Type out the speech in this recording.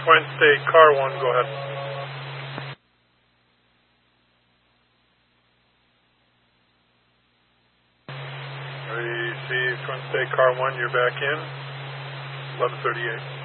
Twin State, car 1, go ahead. Receive Twin State, car 1, you're back in. 1138.